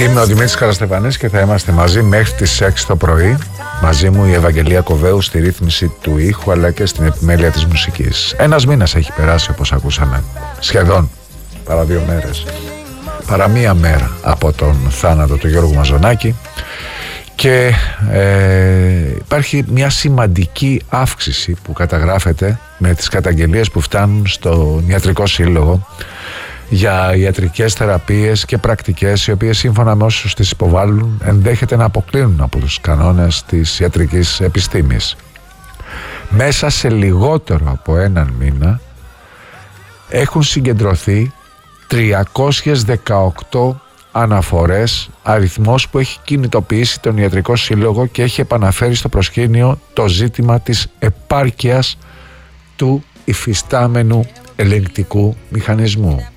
Είμαι ο Δημήτρης Καραστεφανής και θα είμαστε μαζί μέχρι τις 6 το πρωί. Μαζί μου η Ευαγγελία Κοβέου στη ρύθμιση του ήχου αλλά και στην επιμέλεια της μουσικής. Ένας μήνας έχει περάσει, όπως ακούσαμε. Σχεδόν παρά 2 μέρες. Παρά 1 μέρα από τον θάνατο του Γιώργου Μαζονάκη. Και υπάρχει μια σημαντική αύξηση που καταγράφεται με τις καταγγελίες που φτάνουν στον Ιατρικό Σύλλογο για ιατρικές θεραπείες και πρακτικές οι οποίες σύμφωνα με όσους τις υποβάλλουν ενδέχεται να αποκλίνουν από τους κανόνες της ιατρικής επιστήμης. Μέσα σε λιγότερο από 1 μήνα έχουν συγκεντρωθεί 318 αναφορές, αριθμός που έχει κινητοποιήσει τον Ιατρικό Σύλλογο και έχει επαναφέρει στο προσκήνιο το ζήτημα της επάρκειας του υφιστάμενου ελεγκτικού μηχανισμού.